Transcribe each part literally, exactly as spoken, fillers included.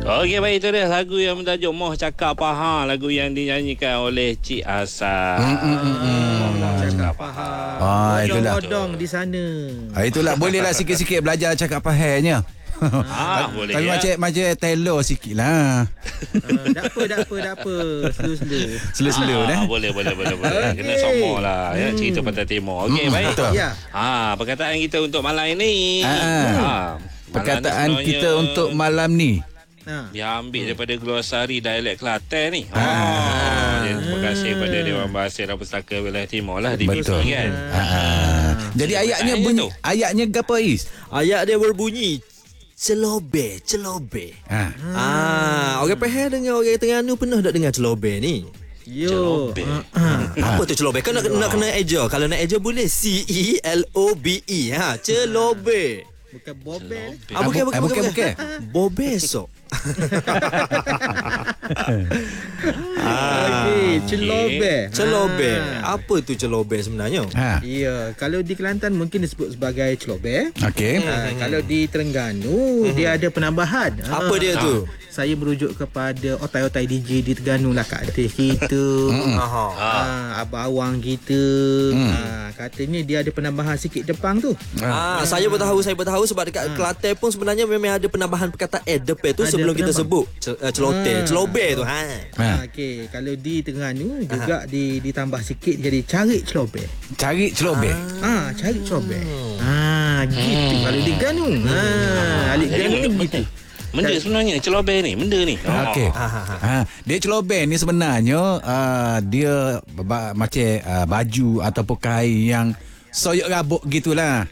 Okey, baik, itu dia lagu yang bertajuk Moh Cakap Faham, lagu yang dinyanyikan oleh Cik Asal. Hmm. Moh Cakap Faham. Ah, itulah. Odong di sana. Ah, itulah bolehlah sikit-sikit belajar cakap fahanya. Ah, boleh Tapi ya. macam macam Taylor sikit lah. Uh, tak apa, tak apa, tak apa. Slow-slow. Slow-slow Ah, dah. boleh, boleh, boleh, boleh. Okey. Kena somor lah ya, cerita Pantai Timur. Okey, Hmm, baik. betul. Ya. Ha, perkataan kita untuk malam ini. Ah, ah. Ha, Perkataan malam ni kita sebenarnya untuk malam ni. Ha. dia ambil daripada glosari dialek Kelantan ni. Ah. Oh, jadi terima kasih kepada Dewan Bahasa dan Pustaka Wilayah Timur lah di Betul. Betul kan. Ah, ah. Jadi ayatnya Perkataannya bunyi, tu. ayatnya gapo Is? Ayat dia berbunyi celobe, celobe. Ha. Ah, orang Pahang dengan orang Terengganu pernah tak dengar celobe ni? Yo. Celobe. Ha. Apa tu celobe? Kan nak, nak kena eja. Kalau nak eja boleh C E L O B E. Ha, celobe. Bukan bobel. Ah, bukan, bukan, Ah, bukan, bukan, bukan. Bobesok. Okey, celobe. Celobe. Ha. Apa tu celobe sebenarnya? Ha. Ya, kalau di Kelantan mungkin disebut sebagai celobe. Okey. Ha, kalau di Terengganu dia ada penambahan. Ha. Apa dia tu? Saya merujuk kepada otai-otai D J di Terengganu lah, Kak Atif kita. Aha. Ha, Abang Awang kita. Ha, katanya dia ada penambahan sikit Jepang tu. Ah, saya pun tahu, saya pun tahu sebab dekat Kelantan pun sebenarnya memang ada penambahan perkataan eh depan tu Ada sebelum kita penambah. sebut ce- uh, celote, Ah. celobe tu. Ha. Ha. Ha. Okey, kalau di Terengganu juga di ditambah sikit jadi cari celobe. Cari celobe. Ah, ha, cari celobe. Ah, gitu kalau di Terengganu. Ha, alik Terengganu gitu. Benda sebenarnya celobe ni, benda ni. Okey. Ha, ha, ha. Ha, dia celobe ni sebenarnya uh, dia ba- macam uh, baju ataupun kain yang soyok rabuk gitulah.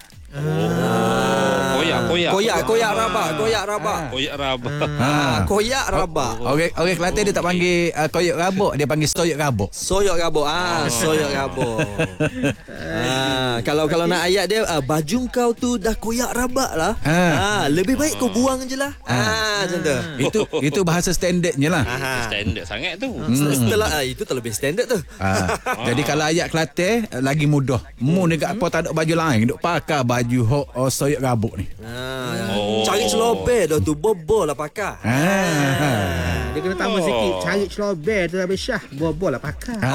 Oh, koyak, koyak. Koyak, koyak rabak, koyak rabak. Koyak rabak. Ha. Koyak rabak. Orang orang Kelantan dia tak panggil uh, koyok rabuk, dia panggil soyok rabuk. Soyok rabuk. Ah, soyok rabuk. Ah, kalau kalau nak ayat dia ah, baju kau tu dah koyak rabak lah. Ha. Ah, lebih baik kau buang je lah. Ah, macam tu. Itu itu bahasa standardnya lah. Ah. Standard sangat tu. Setelah ah, itu terlebih standard tu. Ha. Jadi kalau ayat Kelantan uh, lagi mudah. Mu ni kat apa tak ada baju lain, duk pakai baju hok oh, soyok rabuk ni. Ah, Oh. cari celobe dah tu bobo lah pakai. Ha. Dia kena tambah Oh. sikit cari celobe tu habis syah. Bobol lah pakai. Ha.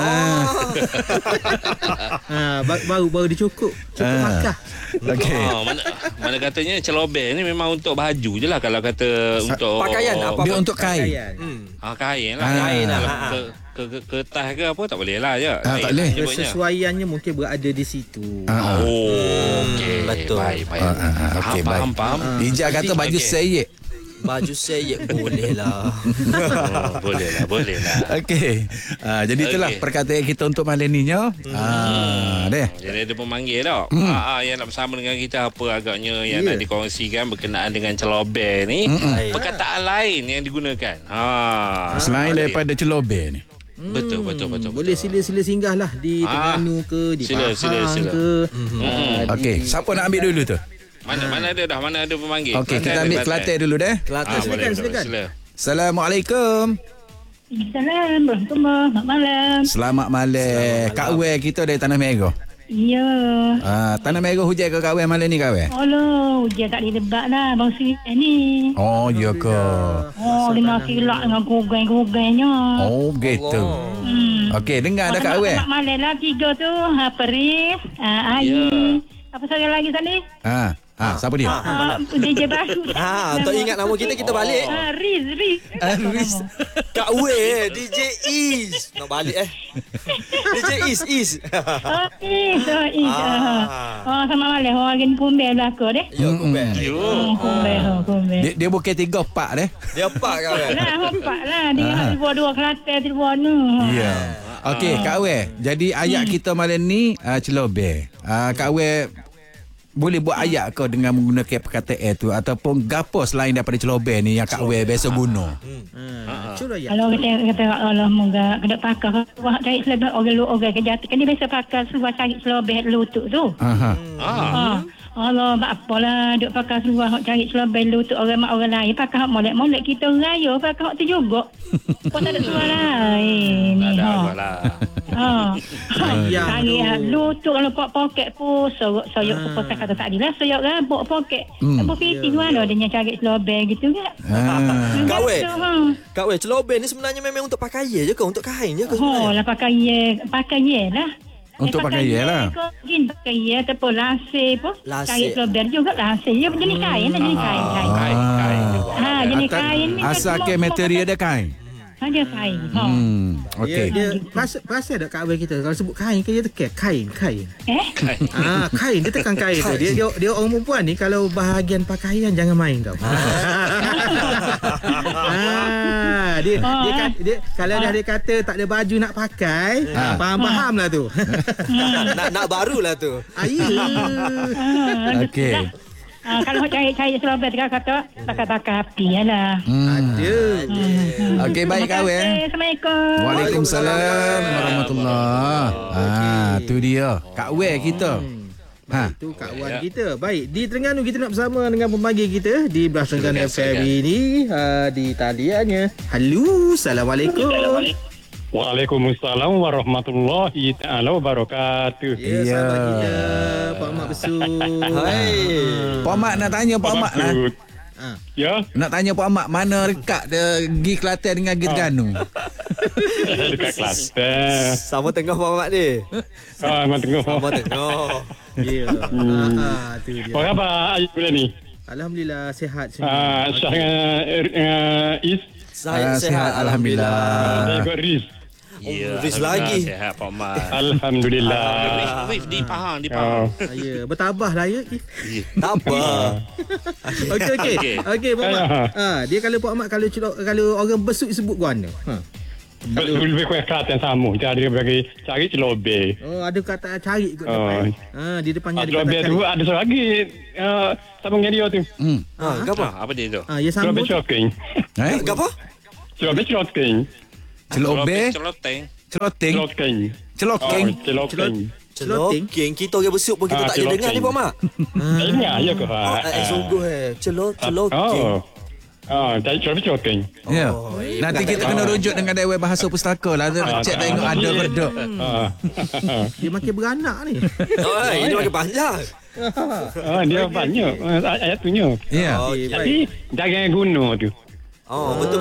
Ha, ba- baru baru dicukup. Cukup Ah. pakai. Okey. Oh, mana, mana katanya celobe ni memang untuk baju je lah. Kalau kata untuk pakaian, apa- Dia untuk kain. Pakaian. Hmm. Ah, kain lah. Ah. Kain lah. Ah. Ke, ke, ke, kertas ke apa tak boleh lah je. Ah, tak Kain boleh. nyebutnya. Kesesuaiannya mungkin berada di situ. Ha. Oh, okey. betul. Baik, baik. Ah, ah, ah, okey, faham, baik. faham, faham. Ijaz kata baju Okey. seyek. Baju saya boleh lah. Oh, boleh lah, boleh lah. Okey. Ah, jadi itulah Okey. perkataan kita untuk malam ni nya. Ah, deh. Jadi ada pemanggil tau. Hmm. Ah, ah, yang nak bersama dengan kita apa agaknya yang Ya. nak dikongsikan berkenaan dengan celobe ni. Mm-mm. Perkataan lain yang digunakan. Ha. Selain Ada. daripada celobe ni. Betul, betul, betul. Boleh betul. sila-sila singgah lah di Ah. Terengganu ke, di Sila, Pahang sila, sila. ke. Hmm. Ah, di- Okey, siapa nak ambil dulu tu? Mana mana ada dah, mana ada pemanggil. Okey, Kelantan kita ada, ambil Kelantan dulu deh. Kelantan. Ah, Silakan, boleh, betul, silakan. sila. Assalamualaikum. Assalamualaikum. Selamat malam. Selamat malam. Kak Wen kita dari Tanah Merah. Ya. Ah, Tanah Merah hujan ke Kak Wen malam ni Kak Wen? Allah, hujan tak didebat lah bang Sri ni. Oh, ya ke. Oh, dengan kilak dengan kugai-kugainya. Oh, gitu. Hmm. Okey, dengar dah Kak Wen. Selamat malam lah tiga tu. Ha, Perif, ha, Ayi. Apa saya lagi tadi? Ha, ha, siapa dia? Ha, D J baru. Ha, tak ingat nama kita, kita balik. Ha, Riz, Riz. Aris. Kak Wei, D J Is. Nak balik eh. D J Is, Is. Oh, Is, oh, Is. Ah. Oh, sama malam. Oh, lagi kumbel lah aku deh. Ya, aku bet. Yo. Oh, kumbel, oh, kumbel. Dia, dia bukan tiga empat deh. Dia apa Kak Wei? Lah, hoppak lah. Dia nak tiba dua Kelantan, tiba ni. Ya. Okey, Kak Wen. Jadi ayat kita malam ni uh, celobe. Uh, Kak Wen boleh buat ayat kau dengan menggunakan perkataan tu ataupun gapo selain daripada celobe ni yang Kak Wen biasa guna. Ha, curah ya. Kalau kita kata Allah moga kena pakai wah cari selebih orang lu orang kerja kan dia biasa pakai seluar cari selebih lutut tu. Aha. Ah. Ha. Allah buat apalah duk pakai seluar hok cari selebih lutut orang mak orang lain pakai hok molek-molek kita raya pakai hok tu juga. Kau tak ada seluar lain Tak ni ada ha. apa lah. Ha. Sayang Hari tu. lu tu kalau pot poket pun sorok soyok sepotong kata tak adilah soyok rabuk poket. Hmm. Apa piti mana dia nya cari selobel gitu kan. Ah. Kak Weh. Ha. Kak Weh, celobel ni sebenarnya memang untuk pakaian je ke? Untuk kain je ke Oh sebenarnya? lah pakai ye, pakai ye lah. Untuk pakai ye lah. Jin pakai ye ataupun lasih pun. Lasih. Cari selobel juga lasih. Dia jenis kain lah jenis kain kain. Kain, kain juga. Ha jenis Atas- kain ni. Asal ke material dia kain. Ha dia kain. Ha. Hmm. Dia, Okey. dia perasan, perasan tak Kak Abel kita kalau sebut kain kan dia tekan kain kain. Eh? Ah, kain dia tekan kain tu. Dia dia, dia orang perempuan ni kalau bahagian pakaian jangan main tau. ah, dia, Ah, dia, eh. kat- dia kalau dah dia kata tak ada baju nak pakai, Ah. faham-faham lah tu. nak nak barulah tu. Ah, ya. Ha. Okey. Ha, kalau cari-cari selobel dia kata bakar-bakar api lah. Hmm. Ada. Okey, baik Kak Weh. Assalamualaikum. Waalaikumsalam warahmatullahi. Ah, tu dia. Kak Weh kita. Ha. Itu Kak Wan kita. Baik, di Terengganu kita nak bersama dengan pemanggil kita di Belas Terengganu F M ini uh, di taliannya. Halo, Assalamualaikum. Waalaikumsalam warahmatullahi taala wabarakatuh. Ya, Ya. sahabat kita Pak Mak Besu. Hai. Pak Mak nak tanya Pak Mak lah. Maksud, Ah. ya, Nak tanya Pak Mak mana dekat dia pergi Kelantan dengan pergi Terengganu. dekat Kelantan. Sama tengah Pak Mak ni. Ah, Mak Tengah. Sama tengah. Ya. Ah, tu dia. Apa khabar Ayub bulan ni? Alhamdulillah sihat semua. Ah, Syah dengan uh, Is. Ah, Saya sihat, sehat Alhamdulillah. Saya alhamdulillah. ikut Riz. Ya, Riz Alhamdulillah, lagi. Sihat Pak Mat. Alhamdulillah. Rif di Pahang, di Oh. Pahang. Ya, bertabah lah ya. Tak apa. Okey okey. Okey. Okey Pak Mak. Ya. Ha, dia kalau Pak Mak kalau celok, kalau orang besuk sebut guana. Ha. Betul lebih kurang Kelantan sama. Kita ada bagi cari celobel. Oh, ada kata cari kot Oh. depan. Ha, di depannya Ah, ada kata celobel cari. tu ada satu lagi. Uh, sambung dengan dia tu. Hmm. Ha, apa? Ah, apa dia tu? Ha, ya sambung. Celobel choking. Eh? Apa? Celobel choking. Celobe, Celoteng. celoting, Celoking. celoking. Oh, celoking. Celoting. Celoking. Kita orang besuk pun kita Ah, tak boleh dengar ni celoking. Pak Mak. Tak ingat ya ke? Oh, eh, sungguh eh. Celok, celoking. Oh. Ah, cari celobel choking. Ya. Oh, Nanti kita kena rujuk dengan Dewan Bahasa Pustaka lah. Nak cek tengok ada ke tak. Ah. Dia makin beranak ni. Oh, ini makin panjang. Ah, dia banyak ah, ayat tu nya. Ya. Oh, Okey, baik. Tapi jangan guna tu. Oh, betul.